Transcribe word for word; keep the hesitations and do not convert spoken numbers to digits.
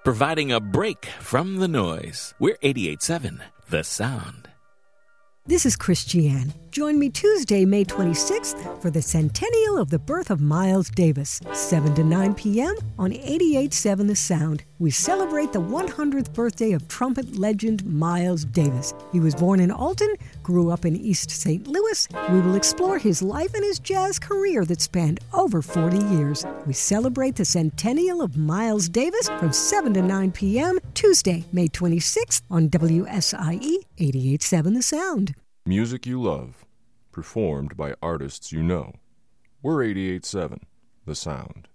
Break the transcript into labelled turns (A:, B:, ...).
A: providing a break from the noise. We're eighty-eight point seven, The Sound.
B: This is Christiane. Join me Tuesday, May twenty-sixth for the centennial of the birth of Miles Davis, seven to nine p.m. on eighty-eight point seven The Sound. We celebrate the one hundredth birthday of trumpet legend Miles Davis. He was born in Alton, grew up in East Saint Louis. We will explore his life and his jazz career that spanned over forty years. We celebrate the centennial of Miles Davis from seven to nine p.m. Tuesday, May twenty-sixth on W S I E eighty-eight point seven The Sound.
C: Music you love, performed by artists you know. We're eighty-eight point seven, The Sound.